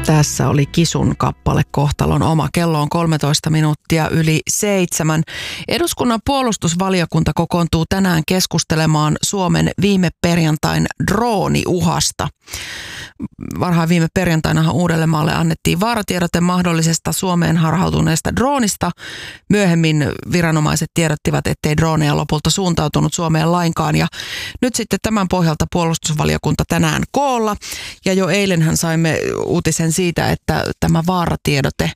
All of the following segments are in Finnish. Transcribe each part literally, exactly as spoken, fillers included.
Tässä oli Kisun kappale Kohtalon oma. Kello on kolmetoista minuuttia yli seitsemän. Eduskunnan puolustusvaliokunta kokoontuu tänään keskustelemaan Suomen viime perjantain drooniuhasta. Varhain viime perjantainahan Uudellemaalle annettiin vaaratiedote mahdollisesta Suomeen harhautuneesta droonista. Myöhemmin viranomaiset tiedottivat, ettei drooneja lopulta suuntautunut Suomeen lainkaan. Ja nyt sitten tämän pohjalta puolustusvaliokunta tänään koolla. Ja jo eilenhän saimme uutisen siitä, että tämä vaaratiedote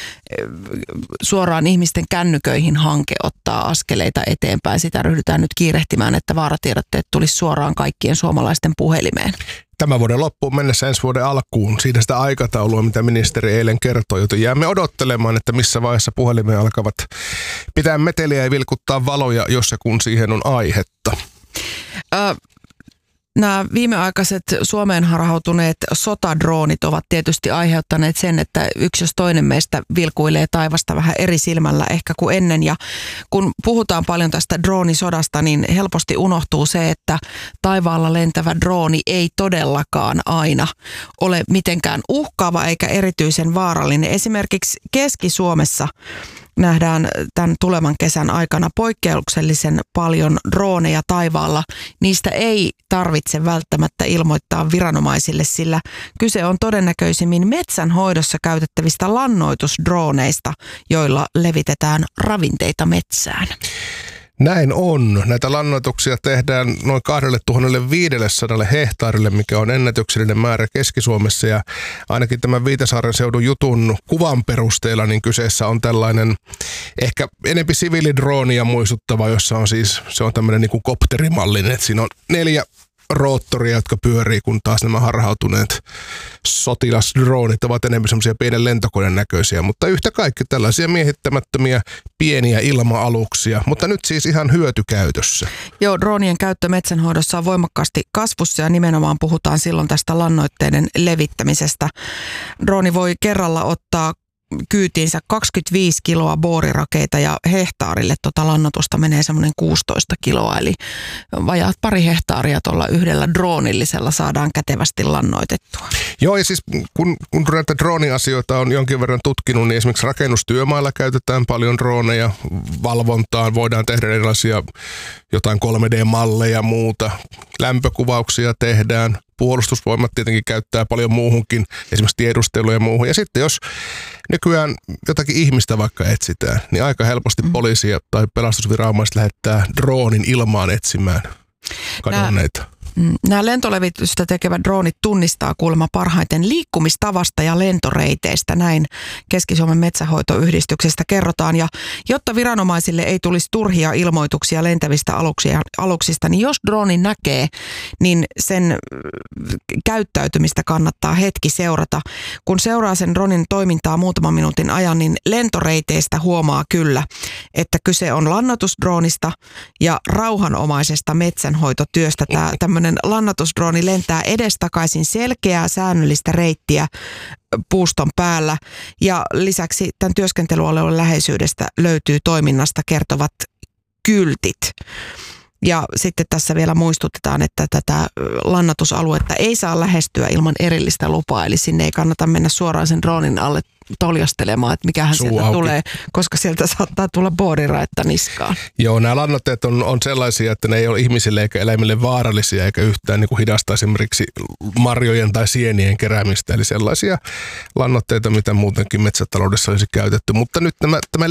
suoraan ihmisten kännyköihin -hanke ottaa askeleita eteenpäin. Sitä ryhdytään nyt kiirehtimään, että vaaratiedotteet tulisi suoraan kaikkien suomalaisten puhelimeen. Tämän vuoden loppuun mennessä ensi vuoden alkuun. Siitä sitä aikataulua, mitä ministeri eilen kertoi, joten jäämme odottelemaan, että missä vaiheessa puhelimeen alkavat pitää meteliä ja vilkuttaa valoja, jos ja kun siihen on aihetta. Ö- Nämä viimeaikaiset Suomeen harhautuneet sotadroonit ovat tietysti aiheuttaneet sen, että yksi jos toinen meistä vilkuilee taivasta vähän eri silmällä ehkä kuin ennen. Ja kun puhutaan paljon tästä droonisodasta, niin helposti unohtuu se, että taivaalla lentävä drooni ei todellakaan aina ole mitenkään uhkaava eikä erityisen vaarallinen. Esimerkiksi Keski-Suomessa nähdään tämän tulevan kesän aikana poikkeuksellisen paljon drooneja taivaalla. Niistä ei tarvitse välttämättä ilmoittaa viranomaisille, sillä kyse on todennäköisimmin metsänhoidossa käytettävistä lannoitusdrooneista, joilla levitetään ravinteita metsään. Näin on. Näitä lannoituksia tehdään noin kaksituhattaviisisataa hehtaarille, mikä on ennätyksellinen määrä Keski-Suomessa. Ja ainakin tämän Viitasaaren seudun jutun kuvan perusteella niin kyseessä on tällainen ehkä enempi siviilidroonia muistuttava, jossa on siis, se on tämmöinen niin kuin kopterimallinen, että siinä on neljä roottoria, jotka pyörii, kun taas nämä harhautuneet sotilasdroonit ovat enemmän semmoisia pienen lentokoneen näköisiä, mutta yhtä kaikki tällaisia miehittämättömiä pieniä ilma-aluksia, mutta nyt siis ihan hyötykäytössä. Joo, droonien käyttö metsänhoidossa on voimakkaasti kasvussa ja nimenomaan puhutaan silloin tästä lannoitteiden levittämisestä. Drooni voi kerralla ottaa kyytiinsä kaksikymmentäviisi kiloa boorirakeita ja hehtaarille tota lannoitusta menee semmoinen kuusitoista kiloa, eli vajaat pari hehtaaria tuolla yhdellä droonillisella saadaan kätevästi lannoitettua. Joo, ja siis kun, kun näitä drooniasioita on jonkin verran tutkinut, niin esimerkiksi rakennustyömailla käytetään paljon drooneja valvontaan, voidaan tehdä erilaisia jotain kolme D-malleja ja muuta, lämpökuvauksia tehdään. Puolustusvoimat tietenkin käyttää paljon muuhunkin, esimerkiksi tiedusteluun ja muuhun. Ja sitten jos nykyään jotakin ihmistä vaikka etsitään, niin aika helposti mm. poliisia tai pelastusviranomaiset lähettää droonin ilmaan etsimään kadonneita. Nämä lentolevitystä tekevät droonit tunnistaa kuulemma parhaiten liikkumistavasta ja lentoreiteistä, näin Keski-Suomen metsänhoitoyhdistyksestä kerrotaan. Ja jotta viranomaisille ei tulisi turhia ilmoituksia lentävistä aluksista, niin jos droonin näkee, niin sen käyttäytymistä kannattaa hetki seurata. Kun seuraa sen dronin toimintaa muutaman minuutin ajan, niin lentoreiteistä huomaa kyllä, että kyse on lannoitusdroonista ja rauhanomaisesta metsänhoitotyöstä. Tämä tämmöinen lannoitusdrooni lentää edestakaisin selkeää säännöllistä reittiä puuston päällä ja lisäksi tämän työskentelyalueen läheisyydestä löytyy toiminnasta kertovat kyltit. Ja sitten tässä vielä muistutetaan, että tätä lannoitusaluetta ei saa lähestyä ilman erillistä lupaa, eli sinne ei kannata mennä suoraan sen droonin alle toljastelemaan, että mikähän Suu sieltä auki. tulee, koska sieltä saattaa tulla booriraetta niskaan. Joo, nämä lannoitteet on, on sellaisia, että ne ei ole ihmisille eikä eläimille vaarallisia eikä yhtään niin kuin hidasta esimerkiksi marjojen tai sienien keräämistä, eli sellaisia lannoitteita, mitä muutenkin metsätaloudessa olisi käytetty. Mutta nyt tämä, tämä